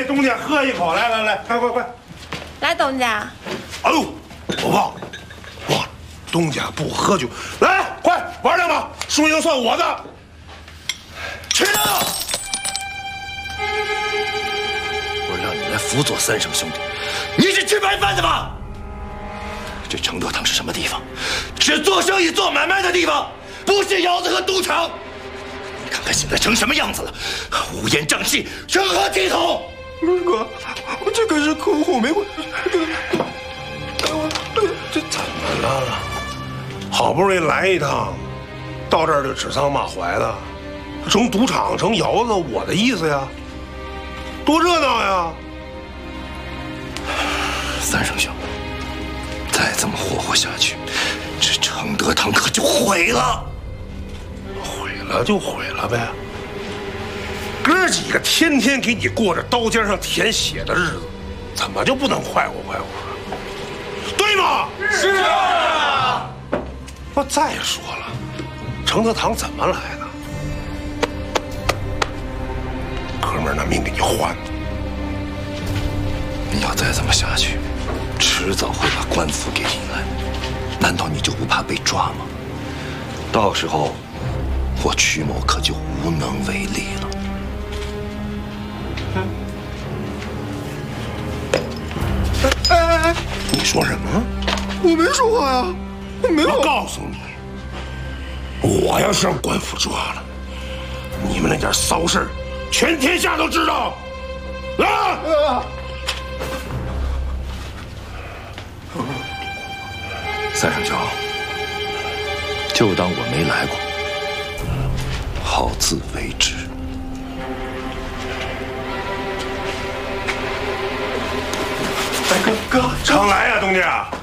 东家喝一口，来，快！ 来，东家。 哎呦，我忘了，东家不喝酒，来，快玩两把，输赢算我的。去啊！ 我让你来辅佐三省兄弟，你是吃白饭的吗？这承德堂是什么地方？是做生意、做买卖的地方，不是窑子和赌场。你看看现在成什么样子了，乌烟瘴气，成何体统？ 哥，我这可是客户，没关系。这怎么了？好不容易来一趟，到这儿就指桑骂槐的，成赌场成窑子，我的意思呀，多热闹呀！ 三省兄，再这么霍霍下去，这承德堂可就毁了。 毁了就毁了呗。哥几个天天给你过着刀尖上舔血的日子，怎么就不能快活？对吗？是啊。我再说了，承德堂怎么来的？哥们儿拿命给你换的。 你要再这么下去，迟早会把官府给引来。难道你就不怕被抓吗？到时候，我曲某可就无能为力了。 哎！你说什么？ 我没说话呀，我没有。 我告诉你，我要是让官府抓了，你们那点骚事，全天下都知道。啊！ 三省兄，就当我没来过，好自为之。 哎，哥，常来呀，东家。